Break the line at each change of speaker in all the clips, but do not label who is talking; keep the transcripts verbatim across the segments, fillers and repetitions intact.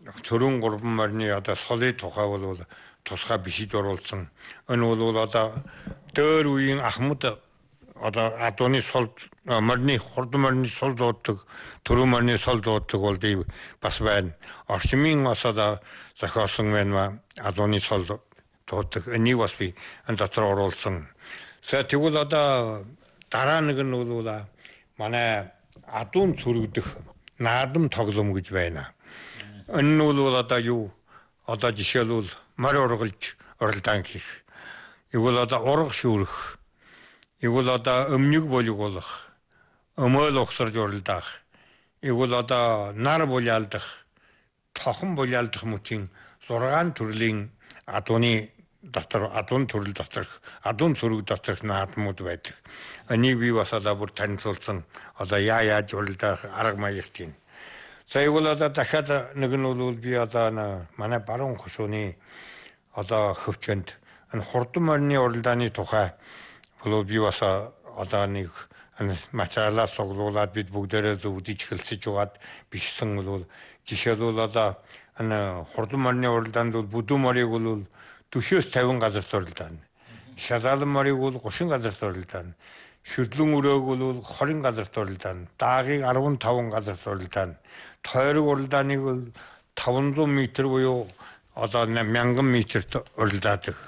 төрөн гурван морины одоо солид тухай бол тусгай бишиж оруулсан. Энэ бол одоо дөр үеийн Ахмад одоо адууны сол морины хурдан морины сол дууддаг, төрөн морины сол дууддаг бол бас байна. Орчмын бас одоо зохиосон байна адууны сол дууддаг. Энийг бас би энэ дотор оруулсан. За тэгвэл одоо дараа нэг нь бол манай адуун цүрэгдэх наадам тоглоом гэж байна. Энэ нь бол одоо юу одоо жишээлбэл морь ургалж уралдаан хийх. Игэл одоо ураг шүүрэх. Игэл одоо өмнөг боловуулах. Өмөөл ухсарж уралдаах. Игэл одоо нар булаалдах. Тохон булаалдах мөчийн зургаан төрлийн адууны дотор адуун төрөл доторх адуун цүрэг доторх наадмууд байдаг. Энийг би бас одоо бүр танилцуулсан одоо яа яаж уралдаах арга маяг тийм. За игэл одоо дахиад нэг нь бол би одоо манай баруун хушууны одоо хөвчөнд энэ хурдан морины уралдааны тухай бол би бас одоо нэг материалаа суглуулад бид бүгдээрээ зөвдөж хэлсэж угаад бичсэн бол жишээлбэл одоо энэ хурдан морины уралдаанд бол бүдүүн морийг бол түшөөс тавин газар уралдаана. Шалаалан морийг бол гушин газар уралдаана. Шүдлэн өрөөг бол хорин газар уралдаана. Даагийг арван таван газар уралдаана. Тойрог уралдааныг бол таванзуун метр буюу одоо мянган метрт уралдаадаг.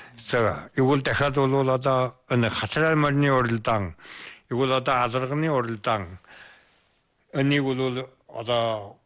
За игэл дахиад бол одоо энэ хацрай морины уралдаан, игэл одоо азарганы уралдаан. Энийг бол одоо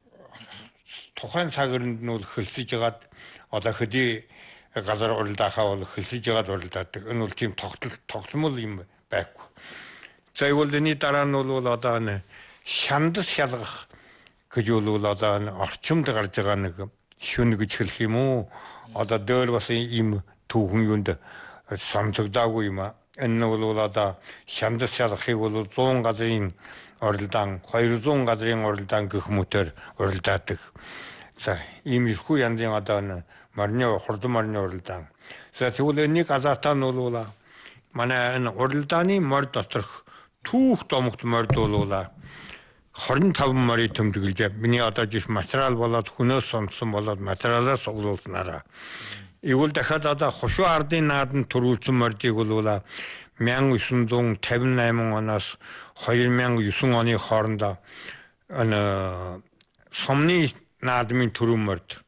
тухайн цагаарнд нь бол хөлсөж ягаад одоо хөдий газар уралдаахаа бол хөлсөж ягаад уралдаадаг. Энэ бол тийм тогтол тогтмол юм байхгүй. За игэл энэ дараа нь бол одоо энэ шандас шалгах гэж бол одоо орчимд гарч байгаа нэг шүн гэж хэлэх юм уу? Одоо дөр бас ийм түүхэн юунд сонсогдоогүй юм а. Энэ бол одоо шандас шалгахыг бол зуун газрын уралдаан, хоёрзуун газрын уралдаан гэх мэтээр уралдаадаг. За ийм ирэхгүй янзын одоо морины хурдан морины уралдаан. За тэгвэл энийг азартаа нь бол манай энэ уралдааны морь доторх түүх домогт морьд бол хорин таван морийг төмдөглөж миний одоо жиш материал болоод хүнөөс сонссон болоод материалаа суглуулснараа. Игэл дахиад одоо хушуу ардын нааданд төрүүлсэн мордыг бол мянга үсэнд тавин найман оноос хоёр мянга девэн оны хоорондоо энэ сомны наадмын төрөн морд.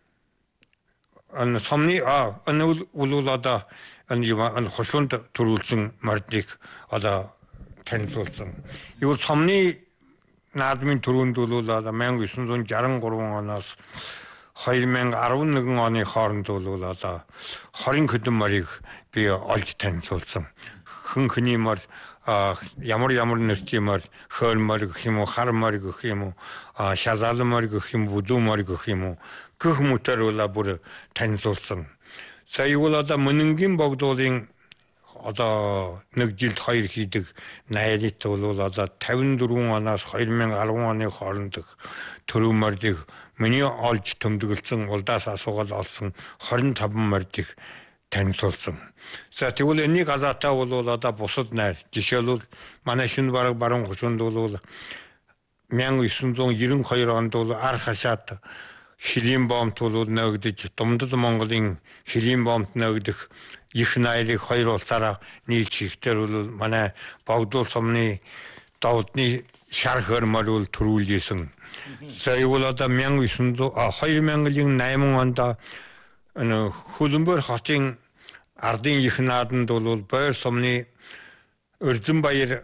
Энэ сомны а энэ бол одоо энэ хушуунд төрүүлсэн мордыг одоо танилцуулсан. Игэл сомны наадмын төрөнд бол одоо мянга девэн шалгах гурван оноос хоёр мянга арван нэгэн оны хооронд бол одоо хорин хөдөн морийг би олж танилцуулсан. Хэн хөний мор ямар ямар нэртэй мор, хөөл мор гэх юм уу, хар мор гэх юм уу, шалаалан мор гэх юм уу, бүдүүн мор гэх юм уу, гэх мэтэр бол бүр танилцуулсан. За игэл одоо Мөнөнгийн богдуулын одоо нэг жилд хоёр хийдэг найрит бол одоо тавин дөрвөн оноос хоёр мянга арван оны хооронд төрөн мордыг миний олж төмдөглөсөн улдаас асуугаад олсон хорин таван мордыг танилцуулсан. За тэгвэл энийг азаатаа бол одоо бусад найр жишээлбэл манай шинэ бараг баруун хушуунд бол мянга девэн девяносто хоёр онд бол ар хашаат хилийн бомт бол нөөгдөж Думдал Монголын хилийн бомт нөөгдөх их найрыг хоёр улсаараа нийлж хийхдээ бол манай богдуул сумны давдны шар хөрмөр бол төрүүлжсэн. За игэл одоо мянга девяносто хоёр мянга найман онд энэ Хөлбөмбөр хотын ардын их нааданд бол Бойр сумны Өрдөн баяр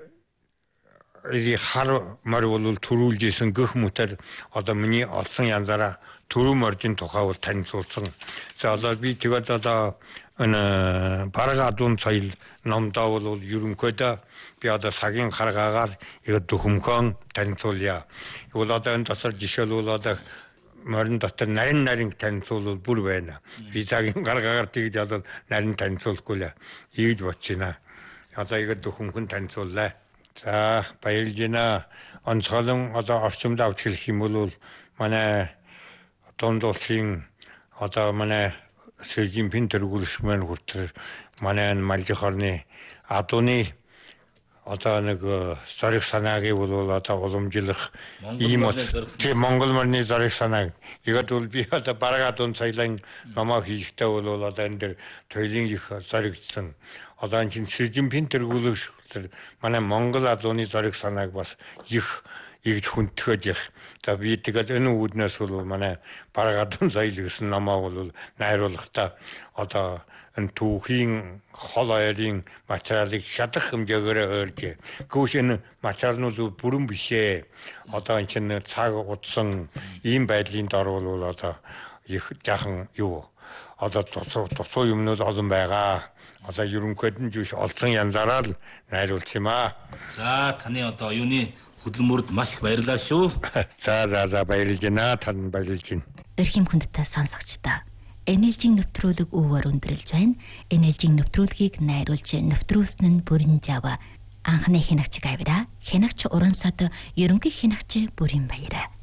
хар мор бол төрүүлжсэн гэх мэтэр одоо миний олсон янзаараа төрөө мордын тухай бол танилцуулсан. За одоо би тэгээд одоо энэ бараг адуун соёл номдоо бол ерөнхийдөө би одоо цагийн харгаагаар яг дөхөмхөн танилцуулъя. Игэл одоо энэ дотор жишээлбэл одоо морин дотор нарийн нарийн танилцуул бүр байна. Би цагийн харгаагаар тэгж одоо нарийн танилцуулахгүй л ийж бодож байна. Одоо яг дөхөмхөн танилцууллаа. За баярлж байна. Онцгойлон одоо орчимд авч хэлэх юм бол манай Дунд улсын одоо манай Сэржинпин тэргүүлэгч маань хүртэл манай Малжих орны адууны одоо нэг зориг санаагийг бол одоо уламжлах ийм тийм Монгол морины зориг санааг ихэд бол би одоо бараг адуун цайлан намаа хийхдээ бол одоо энэ дэр туйлын их зоригдсон одоо энэ Шижинпин тэргүүлэх манай Монгол адууны зориг санааг бас их игж хүндтгэж явах. За би тэгээд энэ үүднээс бол манай бараг адуун заял гэсэн намаа бол найруулгахдаа одоо энэ түүхийн хол хоёрын материалыг шатах хэмжээгээр ойрж гүйш энэ материалнууд бүрэн бишээ одоо энэ чинь цаг утсан ийм байдлын дор бол одоо их жахан юу одоо тусуу юмнууд олон байгаа. Одоо ерөнхийд нь жиш олцсон янзаараа л найруулсан юм аа.
За таны одоо юуны хөдөлмөрөд маш их баярлалаа шүү.
За за за баярлж байна. Тань баярлж байна.
Эрхэм хүндтэй сонсогчдоо. Энержийн нэвтрүүлэг өвөр өндөрлж байна. Энержийн нэвтрүүлгийг найруулж нэвтрүүлсэн нь Бүрэн Жава. Анхны хянагч Авира, хянагч Уран Сод, ерөнхий хянагч Бүрэн Баяраа.